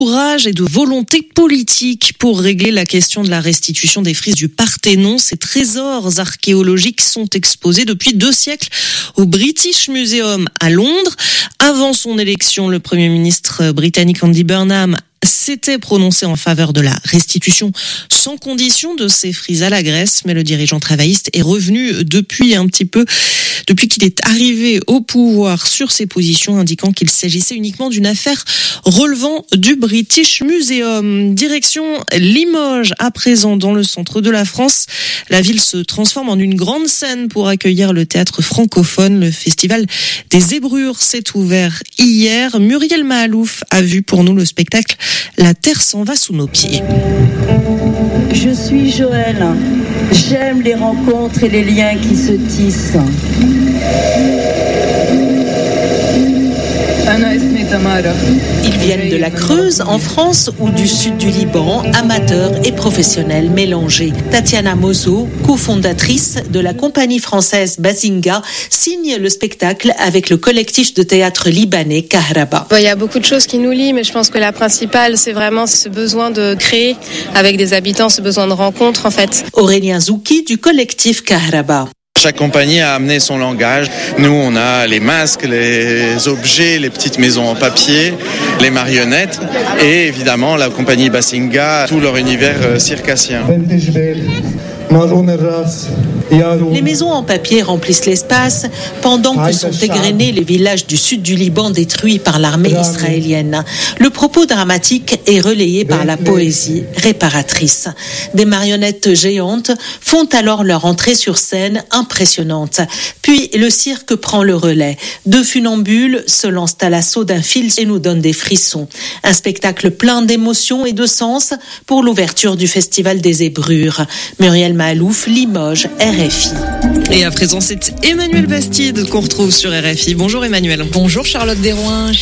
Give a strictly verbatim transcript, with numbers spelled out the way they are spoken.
Courage et de volonté politique pour régler la question de la restitution des frises du Parthénon. Ces trésors archéologiques sont exposés depuis deux siècles au British Museum à Londres. Avant son élection, le Premier ministre britannique Andy Burnham s'était prononcé en faveur de la restitution sans condition de ces frises à la Grèce, mais le dirigeant travailliste est revenu depuis un petit peu, depuis qu'il est arrivé au pouvoir sur ses positions, indiquant qu'il s'agissait uniquement d'une affaire relevant du British Museum. Direction Limoges, à présent dans le centre de la France. La ville se transforme en une grande scène pour accueillir le théâtre francophone. Le festival des Zébrures s'est ouvert hier. Muriel Mahalouf a vu pour nous le spectacle La terre s'en va sous nos pieds. Je suis Joël. J'aime les rencontres et les liens qui se tissent. Ils viennent de la Creuse, en France, ou du sud du Liban, amateurs et professionnels mélangés. Tatiana Mozo, cofondatrice de la compagnie française Bazinga, signe le spectacle avec le collectif de théâtre libanais Kahraba. Il y a beaucoup de choses qui nous lient, mais je pense que la principale, c'est vraiment ce besoin de créer avec des habitants, ce besoin de rencontre, en fait. Aurélien Zouki du collectif Kahraba. Chaque compagnie a amené son langage. Nous, on a les masques, les objets, les petites maisons en papier, les marionnettes et évidemment la compagnie Bazinga, tout leur univers circassien. Les maisons en papier remplissent l'espace pendant que sont égrenés les villages du sud du Liban détruits par l'armée israélienne. Le propos dramatique est relayé par la poésie réparatrice. Des marionnettes géantes font alors leur entrée sur scène impressionnante. Puis le cirque prend le relais. Deux funambules se lancent à l'assaut d'un fil et nous donnent des frissons. Un spectacle plein d'émotions et de sens pour l'ouverture du Festival des Zébrures. Muriel Mahalouf, Limoges, R F I. Et à présent, c'est Emmanuel Bastide qu'on retrouve sur R F I. Bonjour Emmanuel. Bonjour Charlotte Desroins.